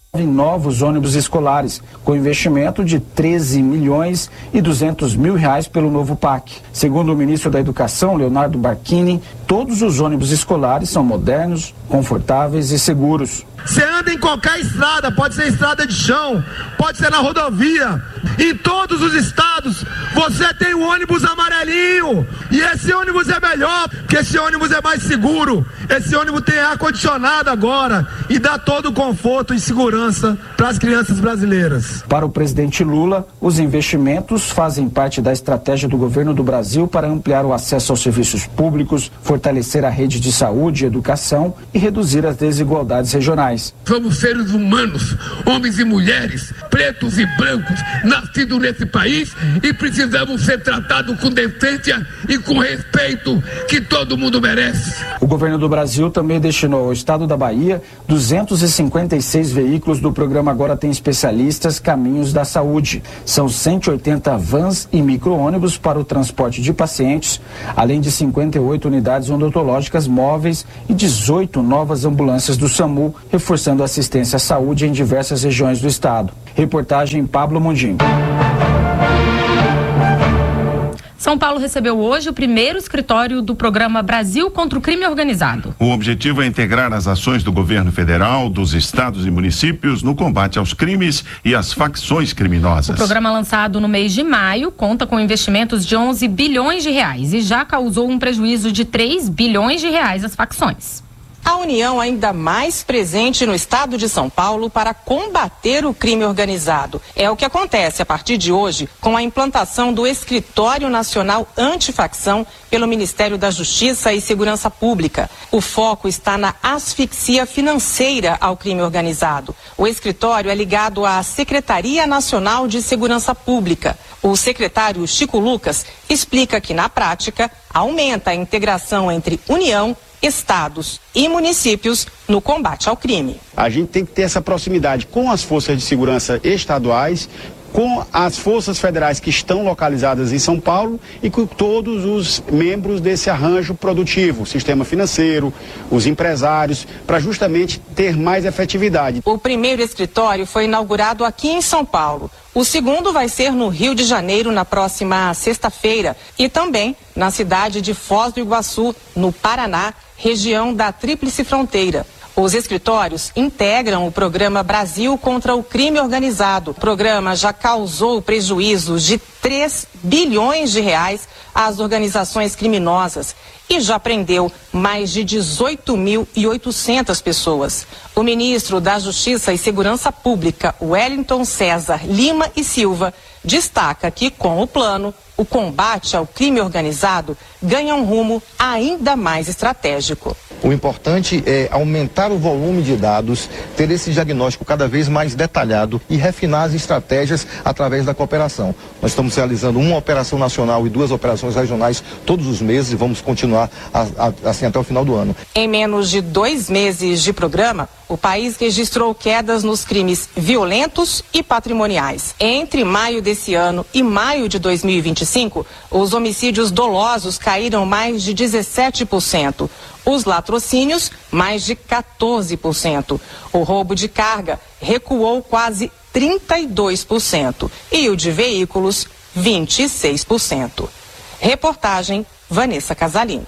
novos ônibus escolares, com investimento de 13 milhões e 200 mil reais pelo novo PAC. Segundo o ministro da Educação, Leonardo Barquini, todos os ônibus escolares são modernos, confortáveis e seguros. Você anda em qualquer estrada, pode ser estrada de chão, pode ser na rodovia. Em todos os estados, você tem um ônibus amarelinho. E esse ônibus é melhor, porque esse ônibus é mais seguro. Esse ônibus tem ar-condicionado agora e dá todo o conforto e segurança para as crianças brasileiras. Para o presidente Lula, os investimentos fazem parte da estratégia do governo do Brasil para ampliar o acesso aos serviços públicos, fortalecer a rede de saúde e educação e reduzir as desigualdades regionais. Somos seres humanos, homens e mulheres, pretos e brancos, nascidos nesse país e precisamos ser tratados com decência e com respeito que todo mundo merece. O governo do Brasil também destinou ao estado da Bahia 256 veículos do programa Agora Tem Especialistas Caminhos da Saúde. São 180 vans e micro-ônibus para o transporte de pacientes, além de 58 unidades odontológicas móveis e 18 novas ambulâncias do SAMU, reforçando a assistência à saúde em diversas regiões do estado. Reportagem Pablo Mundim. São Paulo recebeu hoje o primeiro escritório do programa Brasil contra o Crime Organizado. O objetivo é integrar as ações do governo federal, dos estados e municípios no combate aos crimes e às facções criminosas. O programa, lançado no mês de maio, conta com investimentos de 11 bilhões de reais e já causou um prejuízo de 3 bilhões de reais às facções. A União ainda mais presente no estado de São Paulo para combater o crime organizado. É o que acontece a partir de hoje com a implantação do Escritório Nacional Antifacção pelo Ministério da Justiça e Segurança Pública. O foco está na asfixia financeira ao crime organizado. O escritório é ligado à Secretaria Nacional de Segurança Pública. O secretário Chico Lucas explica que, na prática, aumenta a integração entre União, estados e municípios no combate ao crime. A gente tem que ter essa proximidade com as forças de segurança estaduais, com as forças federais que estão localizadas em São Paulo e com todos os membros desse arranjo produtivo, o sistema financeiro, os empresários, para justamente ter mais efetividade. O primeiro escritório foi inaugurado aqui em São Paulo. O segundo vai ser no Rio de Janeiro na próxima sexta-feira e também na cidade de Foz do Iguaçu, no Paraná, região da Tríplice Fronteira. Os escritórios integram o programa Brasil contra o Crime Organizado. O programa já causou prejuízos de 3 bilhões de reais às organizações criminosas e já prendeu mais de 18.800 pessoas. O ministro da Justiça e Segurança Pública, Wellington César Lima e Silva, destaca que, com o plano, o combate ao crime organizado ganha um rumo ainda mais estratégico. O importante é aumentar o volume de dados, ter esse diagnóstico cada vez mais detalhado e refinar as estratégias através da cooperação. Nós estamos realizando uma operação nacional e 2 operações regionais todos os meses e vamos continuar assim até o final do ano. Em menos de 2 meses de programa, o país registrou quedas nos crimes violentos e patrimoniais. Entre maio desse ano e maio de 2025, os homicídios dolosos caíram mais de 17%. Os latrocínios, mais de 14%. O roubo de carga recuou quase 32%. E o de veículos, 26%. Reportagem Vanessa Casalino.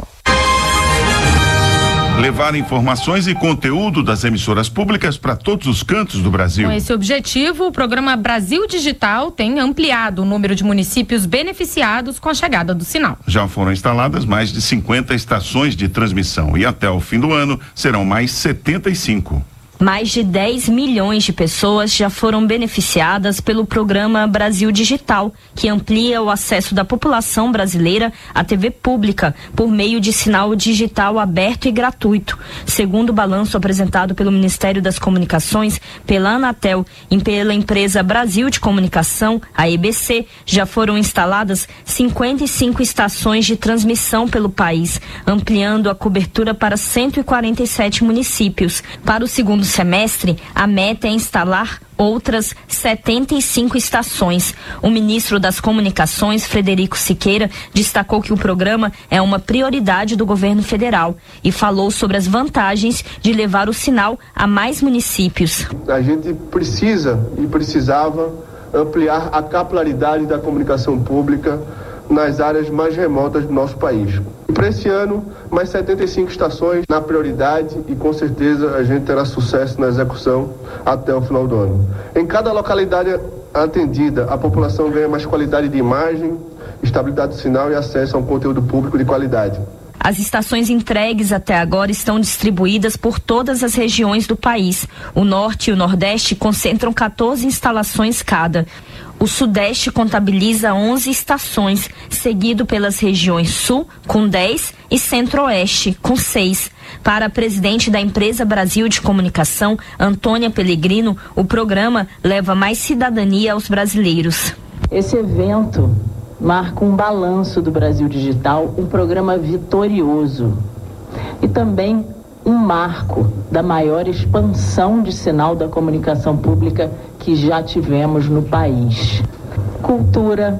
Levar informações e conteúdo das emissoras públicas para todos os cantos do Brasil. Com esse objetivo, o programa Brasil Digital tem ampliado o número de municípios beneficiados com a chegada do sinal. Já foram instaladas mais de 50 estações de transmissão e até o fim do ano serão mais 75. Mais de 10 milhões de pessoas já foram beneficiadas pelo programa Brasil Digital, que amplia o acesso da população brasileira à TV pública por meio de sinal digital aberto e gratuito. Segundo o balanço apresentado pelo Ministério das Comunicações, pela Anatel e pela empresa Brasil de Comunicação, a EBC, já foram instaladas 55 estações de transmissão pelo país, ampliando a cobertura para 147 municípios. Para o segundo semestre, a meta é instalar outras 75 estações. O ministro das Comunicações, Frederico Siqueira, destacou que o programa é uma prioridade do governo federal e falou sobre as vantagens de levar o sinal a mais municípios. A gente precisa e precisava ampliar a capilaridade da comunicação pública nas áreas mais remotas do nosso país. Para esse ano, mais 75 estações na prioridade e com certeza a gente terá sucesso na execução até o final do ano. Em cada localidade atendida, a população ganha mais qualidade de imagem, estabilidade do sinal e acesso a um conteúdo público de qualidade. As estações entregues até agora estão distribuídas por todas as regiões do país. O Norte e o Nordeste concentram 14 instalações cada. O Sudeste contabiliza 11 estações, seguido pelas regiões Sul, com 10, e Centro-Oeste, com 6. Para a presidente da Empresa Brasil de Comunicação, Antônia Pellegrino, o programa leva mais cidadania aos brasileiros. Esse evento marca um balanço do Brasil Digital, um programa vitorioso e também um marco da maior expansão de sinal da comunicação pública que já tivemos no país. Cultura,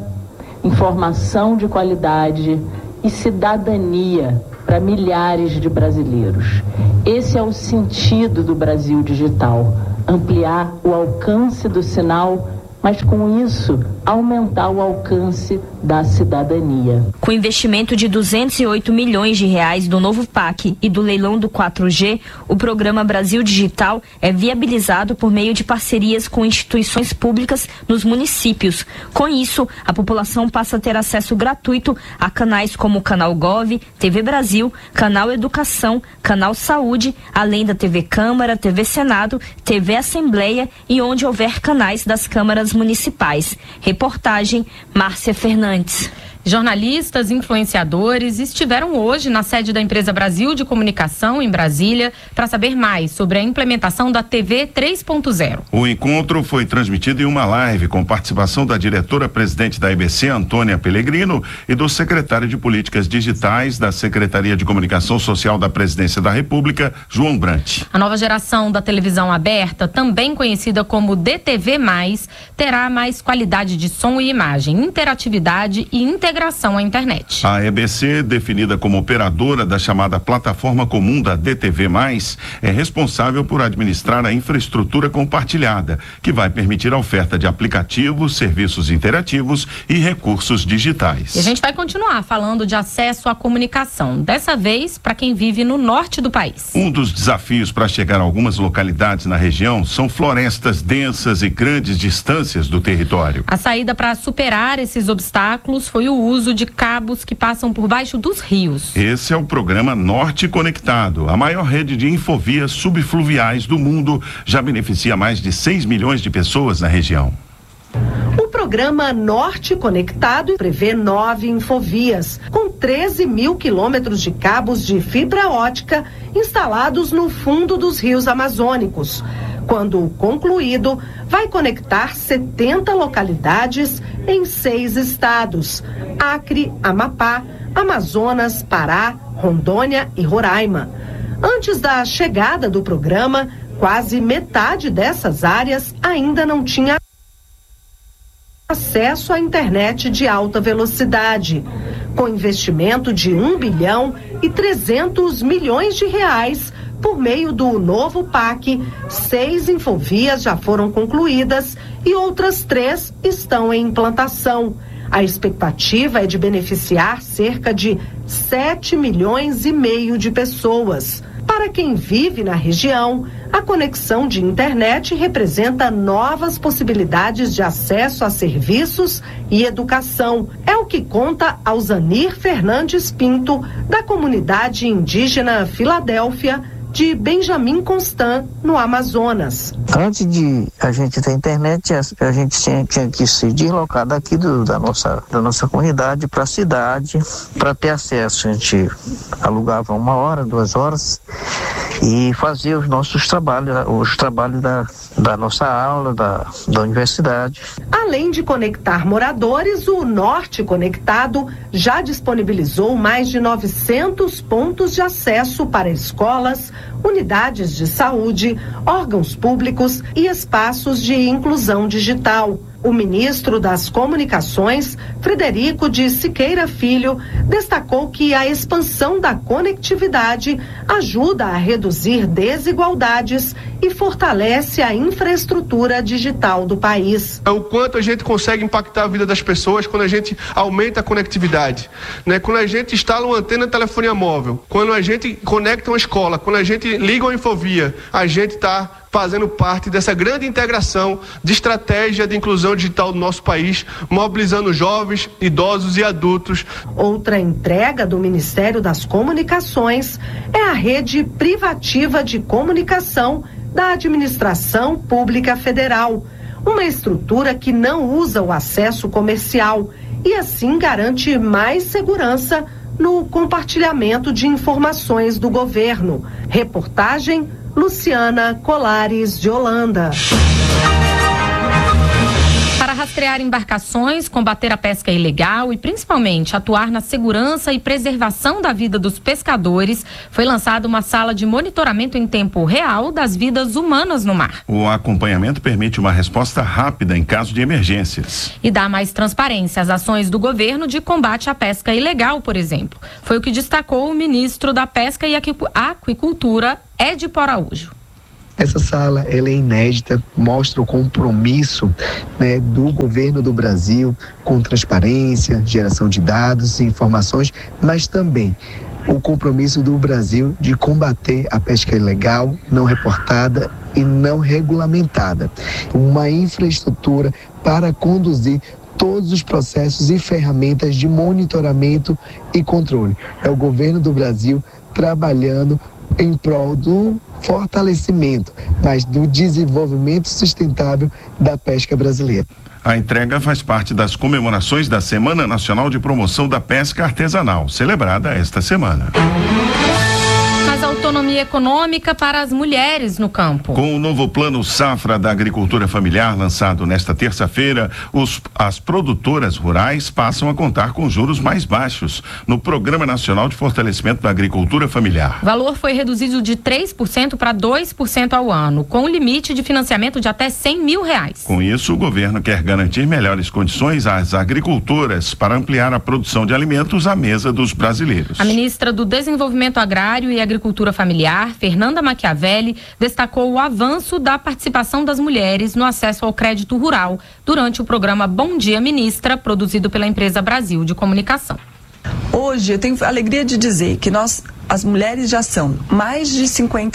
informação de qualidade e cidadania para milhares de brasileiros. Esse é o sentido do Brasil Digital, ampliar o alcance do sinal, mas com isso aumentar o alcance da cidadania. Com investimento de 208 milhões de reais do novo PAC e do leilão do 4G, o programa Brasil Digital é viabilizado por meio de parcerias com instituições públicas nos municípios. Com isso, a população passa a ter acesso gratuito a canais como o Canal Gov, TV Brasil, Canal Educação, Canal Saúde, além da TV Câmara, TV Senado, TV Assembleia e onde houver canais das câmaras municipais. Reportagem Márcia Fernandes. Jornalistas e influenciadores estiveram hoje na sede da Empresa Brasil de Comunicação, em Brasília, para saber mais sobre a implementação da TV 3.0. O encontro foi transmitido em uma live com participação da diretora-presidente da EBC, Antônia Pellegrino, e do secretário de Políticas Digitais da Secretaria de Comunicação Social da Presidência da República, João Brant. A nova geração da televisão aberta, também conhecida como DTV+, terá mais qualidade de som e imagem, interatividade e integração à internet. A EBC, definida como operadora da chamada plataforma comum da DTV+, é responsável por administrar a infraestrutura compartilhada, que vai permitir a oferta de aplicativos, serviços interativos e recursos digitais. E a gente vai continuar falando de acesso à comunicação, dessa vez para quem vive no norte do país. Um dos desafios para chegar a algumas localidades na região são florestas densas e grandes distâncias do território. A saída para superar esses obstáculos foi o uso de cabos que passam por baixo dos rios. Esse é o programa Norte Conectado. A maior rede de infovias subfluviais do mundo, já beneficia mais de 6 milhões de pessoas na região. O programa Norte Conectado prevê 9 infovias, com 13 mil quilômetros de cabos de fibra ótica instalados no fundo dos rios amazônicos. Quando concluído, vai conectar 70 localidades em 6 estados: Acre, Amapá, Amazonas, Pará, Rondônia e Roraima. Antes da chegada do programa, quase metade dessas áreas ainda não tinha acesso à internet de alta velocidade. Com investimento de 1 bilhão e 300 milhões de reais, por meio do novo PAC, 6 infovias já foram concluídas e outras 3 estão em implantação. A expectativa é de beneficiar cerca de 7 milhões e meio de pessoas. Para quem vive na região, a conexão de internet representa novas possibilidades de acesso a serviços e educação. É o que conta Alzanir Fernandes Pinto, da comunidade indígena Filadélfia, de Benjamin Constant, no Amazonas. Antes de a gente ter internet, a gente tinha que se deslocar daqui da nossa comunidade para a cidade para ter acesso. A gente alugava 1 hora, 2 horas e fazer os nossos trabalhos, da nossa aula, da universidade. Além de conectar moradores, o Norte Conectado já disponibilizou mais de 900 pontos de acesso para escolas, unidades de saúde, órgãos públicos e espaços de inclusão digital. O ministro das Comunicações, Frederico de Siqueira Filho, destacou que a expansão da conectividade ajuda a reduzir desigualdades e fortalece a infraestrutura digital do país. O quanto a gente consegue impactar a vida das pessoas quando a gente aumenta a conectividade, né? Quando a gente instala uma antena de telefonia móvel, quando a gente conecta uma escola, quando a gente liga uma infovia, a gente está fazendo parte dessa grande integração de estratégia de inclusão digital do nosso país, mobilizando jovens, idosos e adultos. Outra entrega do Ministério das Comunicações é a rede privativa de comunicação da Administração Pública Federal, uma estrutura que não usa o acesso comercial e assim garante mais segurança no compartilhamento de informações do governo. Reportagem Luciana Colares de Holanda. Para rastrear embarcações, combater a pesca ilegal e principalmente atuar na segurança e preservação da vida dos pescadores, foi lançada uma sala de monitoramento em tempo real das vidas humanas no mar. O acompanhamento permite uma resposta rápida em caso de emergências. E dá mais transparência às ações do governo de combate à pesca ilegal, por exemplo. Foi o que destacou o ministro da Pesca e Aquicultura, Edipo Araújo. Essa sala ela é inédita, mostra o compromisso, né, do governo do Brasil com transparência, geração de dados e informações, mas também o compromisso do Brasil de combater a pesca ilegal, não reportada e não regulamentada. Uma infraestrutura para conduzir todos os processos e ferramentas de monitoramento e controle. É o governo do Brasil trabalhando em prol do fortalecimento, mas do desenvolvimento sustentável da pesca brasileira. A entrega faz parte das comemorações da Semana Nacional de Promoção da Pesca Artesanal, celebrada esta semana. Mais autonomia econômica para as mulheres no campo. Com o novo Plano Safra da Agricultura Familiar lançado nesta terça-feira, as produtoras rurais passam a contar com juros mais baixos no Programa Nacional de Fortalecimento da Agricultura Familiar. O valor foi reduzido de 3% para 2% ao ano, com limite de financiamento de até R$100 mil. Com isso, o governo quer garantir melhores condições às agricultoras para ampliar a produção de alimentos à mesa dos brasileiros. A ministra do Desenvolvimento Agrário e Agricultura Familiar, Fernanda Machiavelli, destacou o avanço da participação das mulheres no acesso ao crédito rural durante o programa Bom Dia Ministra, produzido pela empresa Brasil de Comunicação. Hoje eu tenho a alegria de dizer que as mulheres já são mais de 50%,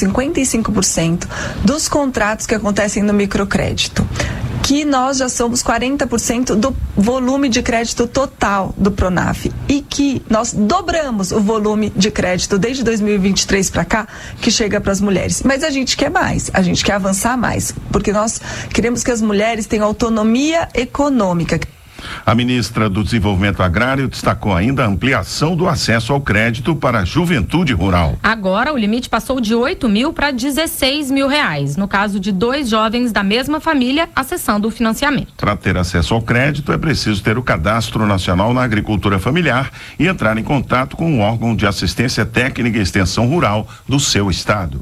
55% dos contratos que acontecem no microcrédito. Que nós já somos 40% do volume de crédito total do Pronaf e que nós dobramos o volume de crédito desde 2023 para cá que chega para as mulheres. Mas a gente quer mais, a gente quer avançar mais, porque nós queremos que as mulheres tenham autonomia econômica. A ministra do Desenvolvimento Agrário destacou ainda a ampliação do acesso ao crédito para a juventude rural. Agora o limite passou de 8 mil para 16 mil reais, no caso de 2 jovens da mesma família acessando o financiamento. Para ter acesso ao crédito é preciso ter o Cadastro Nacional na Agricultura Familiar e entrar em contato com o órgão de assistência técnica e extensão rural do seu estado.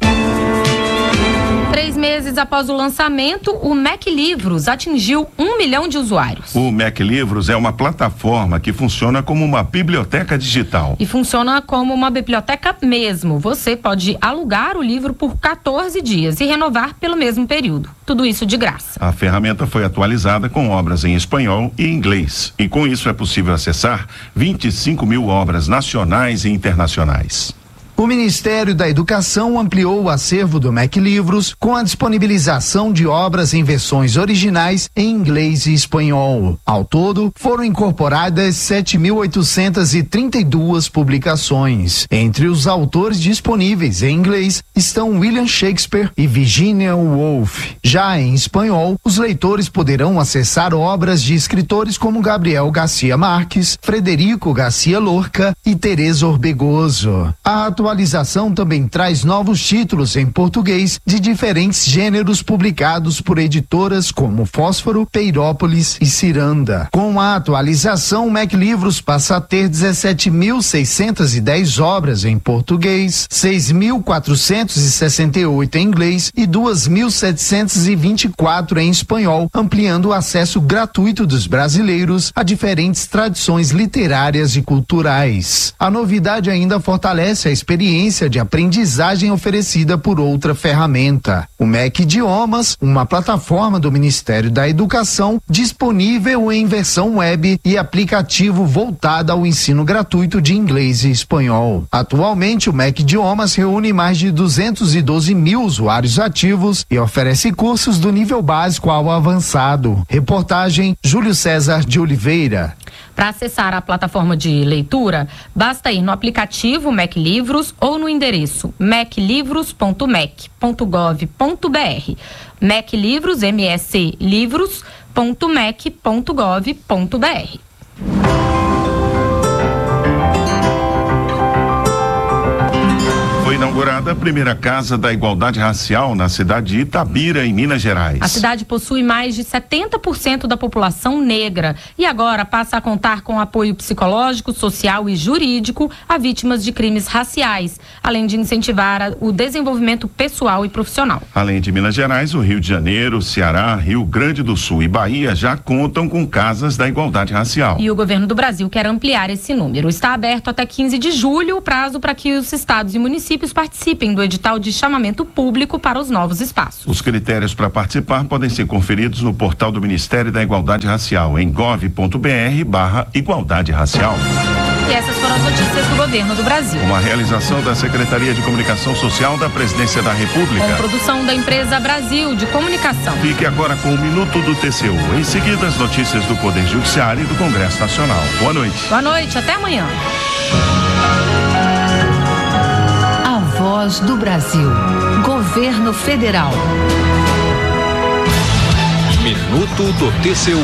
3 meses após o lançamento, o Mac Livros atingiu 1 milhão de usuários. O Mac Livros é uma plataforma que funciona como uma biblioteca digital. E funciona como uma biblioteca mesmo. Você pode alugar o livro por 14 dias e renovar pelo mesmo período. Tudo isso de graça. A ferramenta foi atualizada com obras em espanhol e inglês. E com isso é possível acessar 25 mil obras nacionais e internacionais. O Ministério da Educação ampliou o acervo do Mac Livros com a disponibilização de obras em versões originais em inglês e espanhol. Ao todo, foram incorporadas 7.832 publicações. Entre os autores disponíveis em inglês estão William Shakespeare e Virginia Woolf. Já em espanhol, os leitores poderão acessar obras de escritores como Gabriel García Márquez, Frederico García Lorca e Teresa Orbegoso. A atualização atualização também traz novos títulos em português de diferentes gêneros publicados por editoras como Fósforo, Peirópolis e Ciranda. Com a atualização, o MEC Livros passa a ter 17.610 obras em português, 6.468 em inglês e 2.724 em espanhol, ampliando o acesso gratuito dos brasileiros a diferentes tradições literárias e culturais. A novidade ainda fortalece a experiência de aprendizagem oferecida por outra ferramenta, o MEC Idiomas, uma plataforma do Ministério da Educação disponível em versão web e aplicativo voltada ao ensino gratuito de inglês e espanhol. Atualmente, o MEC Idiomas reúne mais de 212 mil usuários ativos e oferece cursos do nível básico ao avançado. Reportagem Júlio César de Oliveira. Para acessar a plataforma de leitura, basta ir no aplicativo MEC Livros ou no endereço meclivros.mec.gov.br. MEC Livros, MSC livros.mec.gov.br. Foi inaugurada a primeira Casa da Igualdade Racial na cidade de Itabira, em Minas Gerais. A cidade possui mais de 70% da população negra e agora passa a contar com apoio psicológico, social e jurídico a vítimas de crimes raciais, além de incentivar o desenvolvimento pessoal e profissional. Além de Minas Gerais, o Rio de Janeiro, Ceará, Rio Grande do Sul e Bahia já contam com casas da igualdade racial. E o governo do Brasil quer ampliar esse número. Está aberto até 15 de julho o prazo para que os estados e municípios participem do edital de chamamento público para os novos espaços. Os critérios para participar podem ser conferidos no portal do Ministério da Igualdade Racial, em gov.br/igualdade racial. E essas foram as notícias do governo do Brasil. Uma realização da Secretaria de Comunicação Social da Presidência da República. Com produção da empresa Brasil de Comunicação. Fique agora com o Minuto do TCU. Em seguida, as notícias do Poder Judiciário e do Congresso Nacional. Boa noite. Boa noite, até amanhã. Voz do Brasil. Governo Federal. Minuto do TCU.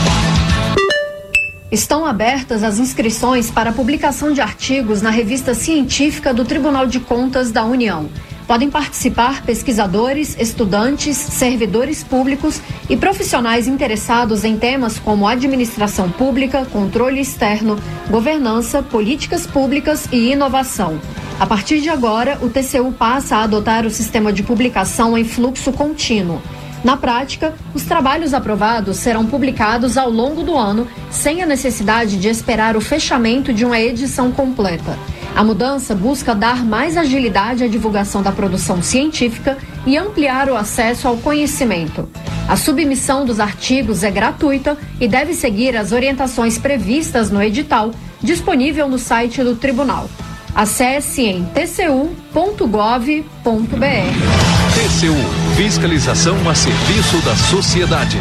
Estão abertas as inscrições para a publicação de artigos na revista científica do Tribunal de Contas da União. Podem participar pesquisadores, estudantes, servidores públicos e profissionais interessados em temas como administração pública, controle externo, governança, políticas públicas e inovação. A partir de agora, o TCU passa a adotar o sistema de publicação em fluxo contínuo. Na prática, os trabalhos aprovados serão publicados ao longo do ano, sem a necessidade de esperar o fechamento de uma edição completa. A mudança busca dar mais agilidade à divulgação da produção científica e ampliar o acesso ao conhecimento. A submissão dos artigos é gratuita e deve seguir as orientações previstas no edital, disponível no site do Tribunal. Acesse em tcu.gov.br. TCU, fiscalização a serviço da sociedade.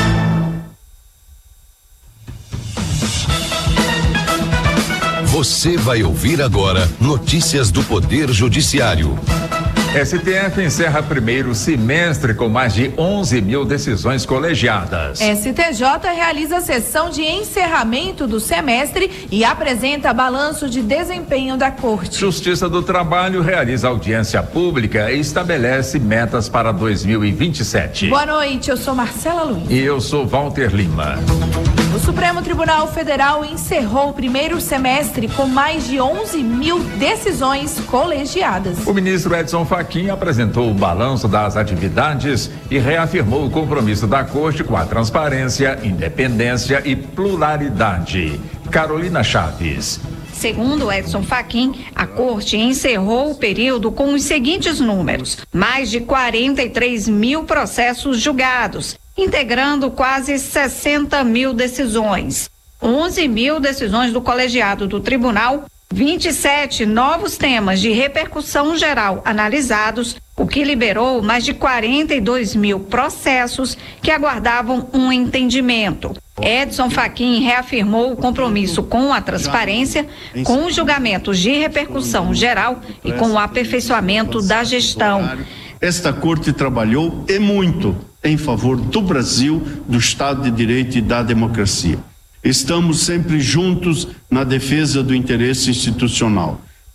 Você vai ouvir agora notícias do Poder Judiciário. STF encerra primeiro semestre com mais de 11 mil decisões colegiadas. STJ realiza sessão de encerramento do semestre e apresenta balanço de desempenho da Corte. Justiça do Trabalho realiza audiência pública e estabelece metas para 2027. Boa noite, eu sou Marcela Luiz. E eu sou Walter Lima. O Supremo Tribunal Federal encerrou o primeiro semestre com mais de 11 mil decisões colegiadas. O ministro Edson Fachin apresentou o balanço das atividades e reafirmou o compromisso da Corte com a transparência, independência e pluralidade. Carolina Chaves. Segundo Edson Fachin, a Corte encerrou o período com os seguintes números: mais de 43 mil processos julgados, integrando quase 60 mil decisões, 11 mil decisões do colegiado do tribunal, 27 novos temas de repercussão geral analisados, o que liberou mais de 42 mil processos que aguardavam um entendimento. Edson Fachin reafirmou o compromisso com a transparência, com os julgamentos de repercussão geral e com o aperfeiçoamento da gestão. Esta Corte trabalhou e muito em favor do Brasil, do Estado de Direito e da democracia. Estamos sempre juntos na defesa do interesse institucional.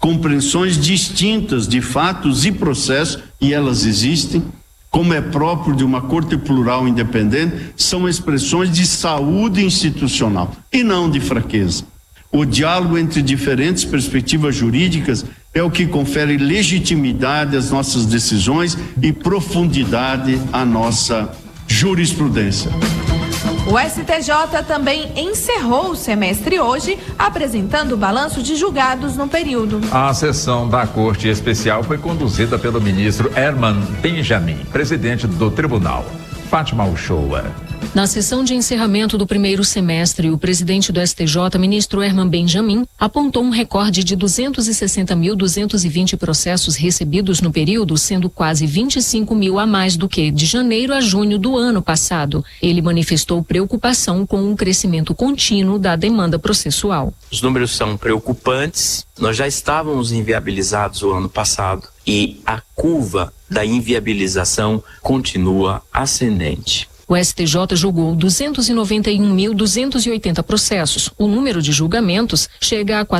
compreensões distintas de fatos e processos, e elas existem, como é próprio de uma corte plural independente, são expressões de saúde institucional e não de fraqueza. O diálogo entre diferentes perspectivas jurídicas é o que confere legitimidade às nossas decisões e profundidade à nossa jurisprudência. O STJ também encerrou o semestre hoje, apresentando o balanço de julgados no período. A sessão da Corte Especial foi conduzida pelo ministro Herman Benjamin, presidente do tribunal. Fátima Uchoa. Na sessão de encerramento do primeiro semestre, o presidente do STJ, ministro Herman Benjamin, apontou um recorde de 260.220 processos recebidos no período, sendo quase 25 mil a mais do que de janeiro a junho do ano passado. Ele manifestou preocupação com o crescimento contínuo da demanda processual. Os números são preocupantes. Nós já estávamos inviabilizados o ano passado e a curva da inviabilização continua ascendente. O STJ julgou 291.280 processos. O número de julgamentos chega a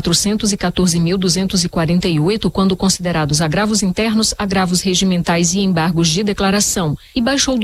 414.248 quando considerados agravos internos, agravos regimentais e embargos de declaração, e baixou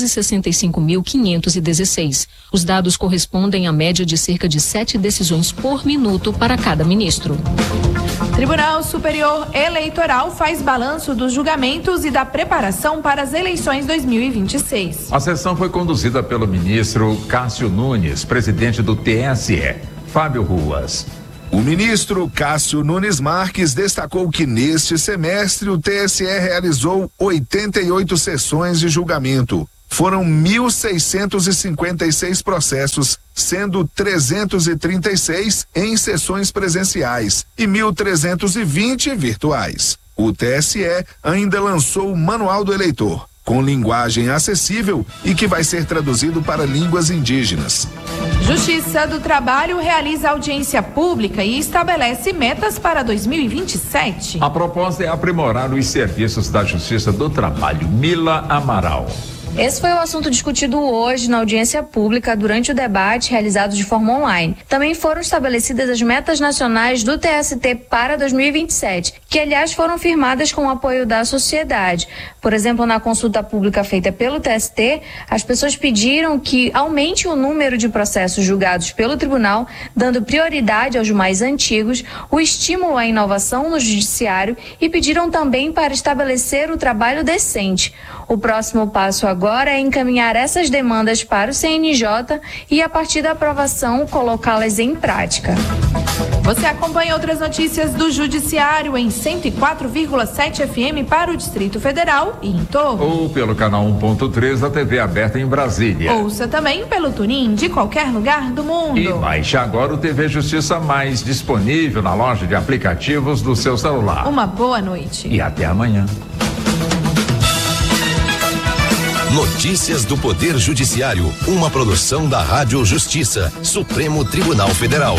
265.516. Os dados correspondem à média de cerca de 7 decisões por minuto para cada ministro. Tribunal Superior Eleitoral faz balanço dos julgamentos e da preparação para as eleições 2026. A sessão foi conduzida pelo ministro Cássio Nunes, presidente do TSE. Fábio Ruas. O ministro Cássio Nunes Marques destacou que neste semestre o TSE realizou 88 sessões de julgamento. Foram 1.656 processos, sendo 336 em sessões presenciais e 1.320 virtuais. O TSE ainda lançou o Manual do Eleitor, com linguagem acessível e que vai ser traduzido para línguas indígenas. Justiça do Trabalho realiza audiência pública e estabelece metas para 2027. A proposta é aprimorar os serviços da Justiça do Trabalho. Mila Amaral. Esse foi o assunto discutido hoje na audiência pública durante o debate realizado de forma online. Também foram estabelecidas as metas nacionais do TST para 2027, que aliás foram firmadas com o apoio da sociedade. Por exemplo, na consulta pública feita pelo TST, as pessoas pediram que aumente o número de processos julgados pelo tribunal, dando prioridade aos mais antigos, o estímulo à inovação no judiciário e pediram também para estabelecer o trabalho decente. O próximo passo agora é encaminhar essas demandas para o CNJ e, a partir da aprovação, colocá-las em prática. Você acompanha outras notícias do Judiciário em 104,7 FM para o Distrito Federal e em torno. Ou pelo canal 1.3 da TV aberta em Brasília. Ouça também pelo TuneIn de qualquer lugar do mundo. E baixe agora o TV Justiça Mais, disponível na loja de aplicativos do seu celular. Uma boa noite. E até amanhã. Notícias do Poder Judiciário, uma produção da Rádio Justiça, Supremo Tribunal Federal.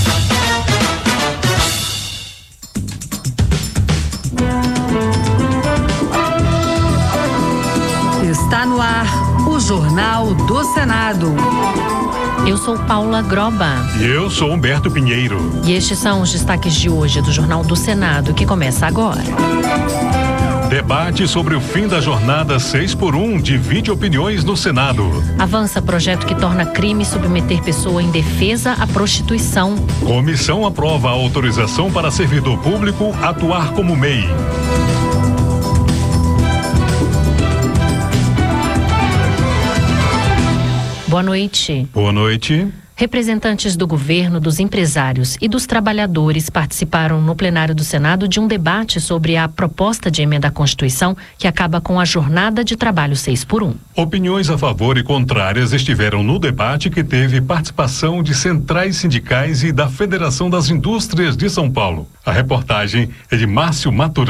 Está no ar o Jornal do Senado. Eu sou Paula Groba. E eu sou Humberto Pinheiro. E estes são os destaques de hoje do Jornal do Senado, que começa agora. Debate sobre o fim da jornada 6x1 divide opiniões no Senado. Avança projeto que torna crime submeter pessoa indefesa à prostituição. Comissão aprova a autorização para servidor público atuar como MEI. Boa noite. Boa noite. Representantes do governo, dos empresários e dos trabalhadores participaram no plenário do Senado de um debate sobre a proposta de emenda à Constituição que acaba com a jornada de trabalho 6x1. Opiniões a favor e contrárias estiveram no debate, que teve participação de centrais sindicais e da Federação das Indústrias de São Paulo. A reportagem é de Márcio Maturana.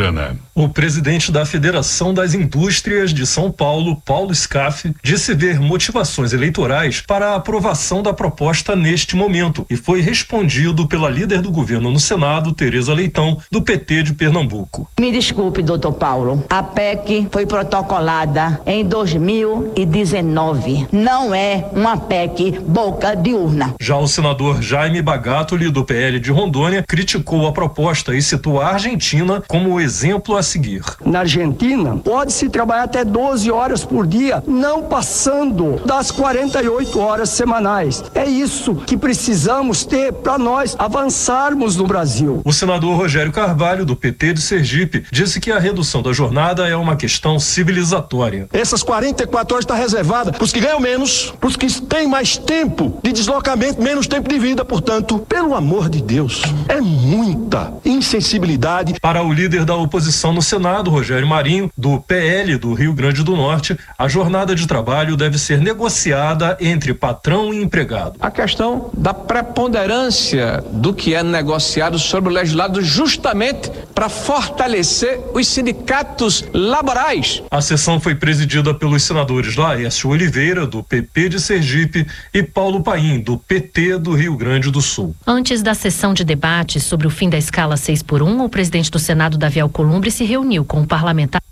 O presidente da Federação das Indústrias de São Paulo, Paulo Scaff, disse ver motivações eleitorais para a aprovação da proposta neste momento e foi respondido pela líder do governo no Senado, Tereza Leitão, do PT de Pernambuco. Me desculpe, doutor Paulo, a PEC foi protocolada em 2019. Não é uma PEC boca de urna. Já o senador Jaime Bagatoli, do PL de Rondônia, criticou a proposta e citou a Argentina como o exemplo a seguir. Na Argentina, pode-se trabalhar até 12 horas por dia, não passando das 48 horas semanais. É isso que precisamos ter para nós avançarmos no Brasil. O senador Rogério Carvalho, do PT de Sergipe, disse que a redução da jornada é uma questão civilizatória. Essas 44 horas está reservada para os que ganham menos, para os que têm mais tempo de deslocamento, menos tempo de vida. Portanto, pelo amor de Deus, é muita insensibilidade. Para o líder da oposição no Senado, Rogério Marinho, do PL do Rio Grande do Norte, a jornada de trabalho deve ser negociada entre patrão e empregado. A questão da preponderância do que é negociado sobre o legislado justamente para fortalecer os sindicatos laborais. A sessão foi presidida pelos senadores Laércio Oliveira, do PP de Sergipe, e Paulo Paim, do PT do Rio Grande do Sul. Antes da sessão de debate sobre o fim da escala 6x1, o presidente do Senado, Davi Alcolumbre, se reuniu com o parlamentar